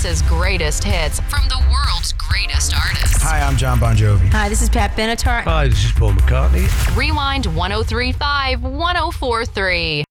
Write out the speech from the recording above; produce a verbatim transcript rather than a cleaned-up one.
Chris's greatest hits from the world's greatest artists. Hi, I'm John Bon Jovi. Hi, this is Pat Benatar. Hi, this is Paul McCartney. Rewind one oh three point five, one oh four point three.